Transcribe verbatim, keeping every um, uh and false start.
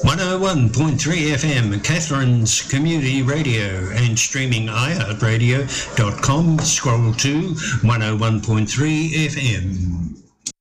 one oh one point three F M, Catherine's Community Radio, and streaming i heart radio dot com. Scroll to one oh one point three F M.